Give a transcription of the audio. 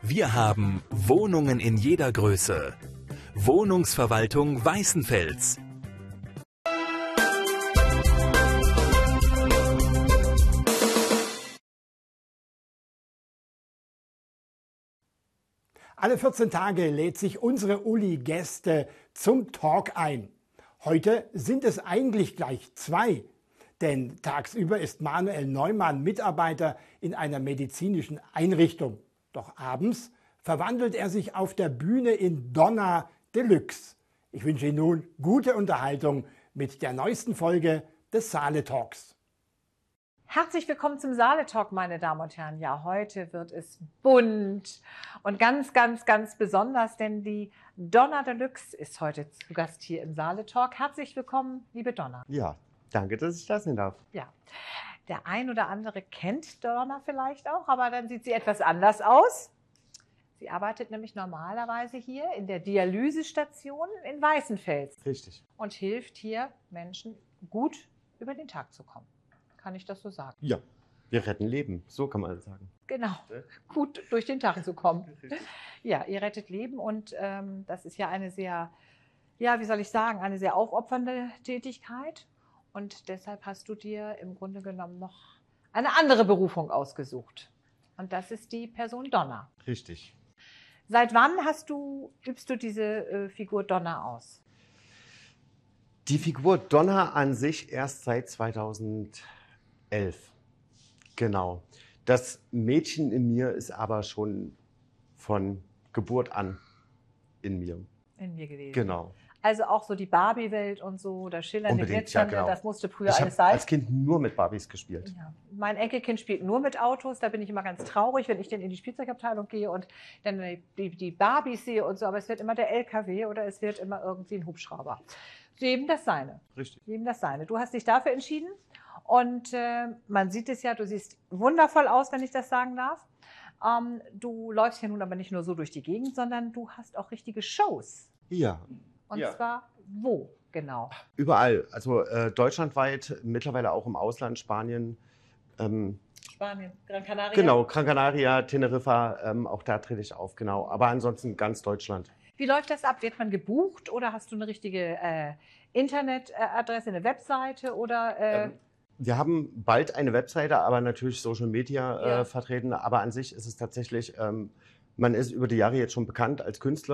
Wir haben Wohnungen in jeder Größe. Wohnungsverwaltung Weißenfels. Alle 14 Tage lädt sich unsere Uli Gäste zum Talk ein. Heute sind es eigentlich gleich zwei, denn tagsüber ist Manuel Neumann Mitarbeiter in einer medizinischen Einrichtung. Doch abends verwandelt er sich auf der Bühne in Donner Deluxe. Ich wünsche Ihnen nun gute Unterhaltung mit der neuesten Folge des Saale Talks. Herzlich willkommen zum Saale Talk, meine Damen und Herren. Ja, heute wird es bunt und ganz besonders, denn die Donner Deluxe ist heute zu Gast hier im Saale Talk. Herzlich willkommen, liebe Donner. Ja, danke, dass ich das sein darf. Ja, der ein oder andere kennt Donner vielleicht auch, aber dann sieht sie etwas anders aus. Sie arbeitet nämlich normalerweise hier in der Dialysestation in Weißenfels. Richtig. Und hilft hier Menschen gut über den Tag zu kommen. Kann ich das so sagen? Ja, wir retten Leben, so kann man sagen. Genau, gut durch den Tag zu kommen. Ja, ihr rettet Leben und das ist ja eine sehr, ja, wie soll ich sagen, eine sehr aufopfernde Tätigkeit. Und deshalb hast du dir im Grunde genommen noch eine andere Berufung ausgesucht. Und das ist die Person Donner. Richtig. Seit wann übst du diese Figur Donner aus? Die Figur Donner an sich erst seit 2011. Genau. Das Mädchen in mir ist aber schon von Geburt an in mir. In mir gewesen. Genau. Also auch so die Barbie-Welt und so, das schillernde, glitzernde, ja, genau. Das musste früher Ich alles habe sein. als Kind nur mit Barbies gespielt. Ja. Mein Enkelkind spielt nur mit Autos, da bin ich immer ganz traurig, wenn ich dann in die Spielzeugabteilung gehe und dann die Barbies sehe und so, aber es wird immer der LKW oder es wird immer irgendwie ein Hubschrauber. Jedem das Seine. Richtig. Jedem das Seine. Du hast dich dafür entschieden und man sieht es ja, du siehst wundervoll aus, wenn ich das sagen darf. Du läufst ja nun aber nicht nur so durch die Gegend, sondern du hast auch richtige Shows. Ja. Und Ja. zwar wo genau? Überall, also deutschlandweit, mittlerweile auch im Ausland, Spanien. Spanien, Gran Canaria? Genau, Gran Canaria, Teneriffa, auch da trete ich auf, genau. Aber ansonsten ganz Deutschland. Wie läuft das ab? Wird man gebucht oder hast du eine richtige Internetadresse, eine Webseite oder? Wir haben bald eine Webseite, aber natürlich Social Media Ja. vertreten. Aber an sich ist es tatsächlich, man ist über die Jahre jetzt schon bekannt als Künstler